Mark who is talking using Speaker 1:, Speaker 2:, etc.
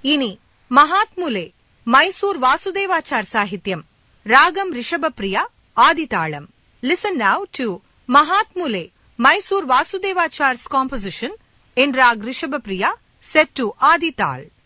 Speaker 1: இனி மகாத்முலே மைசூர் வாசுதேவாச்சார் சாகித்யம், ராகம் ரிஷபப்ரியா, ஆதிதாளம். Listen now to மகாத்முலே Mysore வாசுதேவாச்சார்'s composition in rag Rishabhapriya set to Adi Tal.